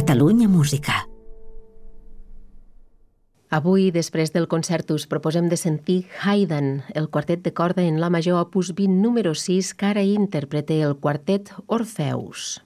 Catalunya Música. Avui, després del concert, us proposem de sentir Haydn, el quartet de corda en la major opus 20 número 6, que ara interpreta el quartet Orfeus.